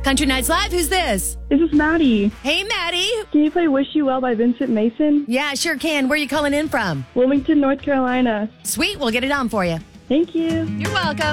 Country Nights Live, who's this? This is Maddie. Hey, Maddie. Can you play Wish You Well by Vincent Mason? Yeah, sure can. Where are you calling in from? Wilmington, North Carolina. Sweet, we'll get it on for you. Thank you. You're welcome.